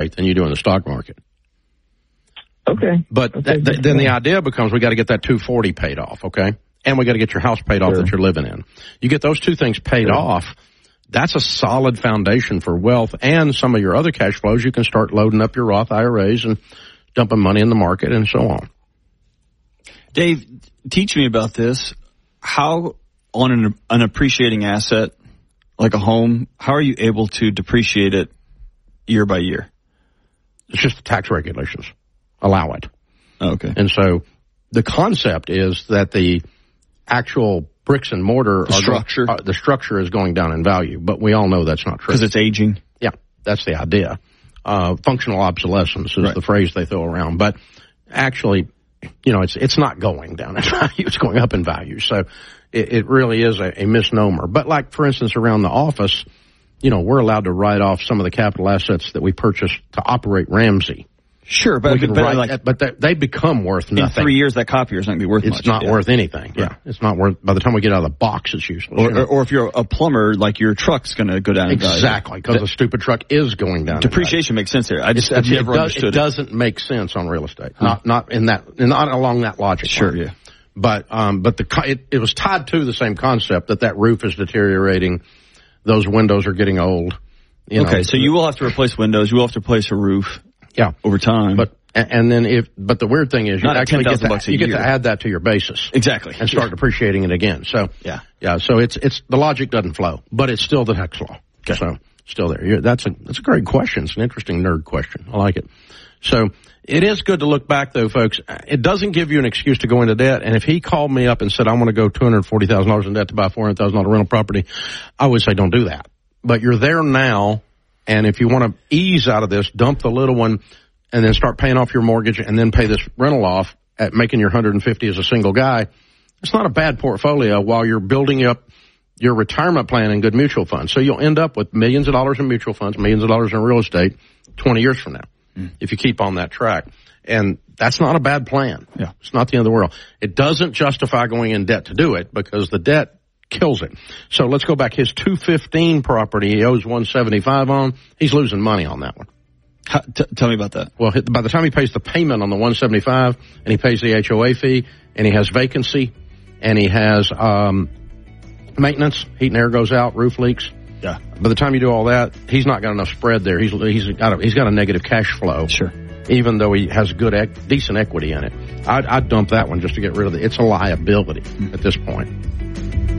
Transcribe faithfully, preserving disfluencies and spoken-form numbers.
estate than you do in the stock market. Okay. But okay. Th- th- then the idea becomes we got to get that two forty paid off, okay? And we got to get your house paid off sure. that you're living in. You get those two things paid sure. off, that's a solid foundation for wealth and some of your other cash flows. You can start loading up your Roth I R As and dumping money in the market and so on. Dave, teach me about this. How, on an, an appreciating asset like a home, how are you able to depreciate it year by year? It's just the tax regulations allow it. Okay. And so the concept is that the actual bricks and mortar, the are structure, go, uh, the structure is going down in value, but we all know that's not true. Because it's aging. Yeah, that's the idea. Uh, functional obsolescence is right. the phrase they throw around, but actually, you know, it's it's not going down in value; it's going up in value. So it, it really is a, a misnomer. But like, for instance, around the office, you know, we're allowed to write off some of the capital assets that we purchased to operate Ramsey. Sure, but, but, write, like, but they, they become worth nothing. In three years, that copier is not going to be worth it's much. It's not yeah. worth anything. Yeah. yeah, it's not worth. By the time we get out of the box, it's useless. Or, you know? or, or if you're a plumber, like your truck's going to go down. Exactly, because the stupid truck is going down. Depreciation makes sense here. I just I've never it does, understood it. It doesn't make sense on real estate. Huh. Not not in that not along that logic. Sure, line. yeah. But um, but the it, it was tied to the same concept that that roof is deteriorating, those windows are getting old. You okay, know. so you will have to replace windows. You will have to replace a roof. Yeah, over time. But and then if but the weird thing is you Not actually get to, bucks a you year. get to add that to your basis exactly and start yeah. depreciating it again. So yeah, yeah. So it's it's the logic doesn't flow, but it's still the tax law. Okay. So still there. You're, that's a that's a great question. It's an interesting nerd question. I like it. So it is good to look back, though, folks. It doesn't give you an excuse to go into debt. And if he called me up and said, I want to go two hundred forty thousand dollars in debt to buy four hundred thousand dollars rental property, I would say don't do that. But you're there now, and if you want to ease out of this, dump the little one and then start paying off your mortgage and then pay this rental off at making your one hundred fifty as a single guy. It's not a bad portfolio while you're building up your retirement plan in good mutual funds. So you'll end up with millions of dollars in mutual funds, millions of dollars in real estate twenty years from now. If you keep on that track. And that's not a bad plan. Yeah. It's not the end of the world. It doesn't justify going in debt to do it because the debt kills it. So let's go back. His two fifteen property he owes one seventy-five on. He's losing money on that one. How, t- tell me about that. Well, by the time he pays the payment on the one seventy-five and he pays the H O A fee and he has vacancy and he has um, maintenance, heat and air goes out, roof leaks. Yeah. By the time you do all that, he's not got enough spread there. He's he's got a, he's got a negative cash flow. Sure. Even though he has good, ec- decent equity in it, I'd, I'd dump that one just to get rid of it. It's a liability mm. at this point.